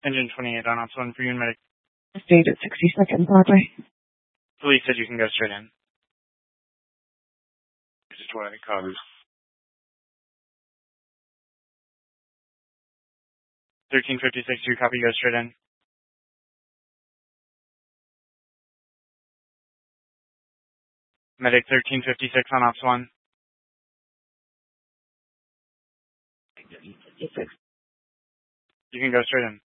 Engine 28 on Ops 1 for you and medic. State at 62nd Broadway. Police said you can go straight in. Just 20 copies. 1356, you copy, go straight in. Medic 1356 on Ops 1. 56. You can go straight in.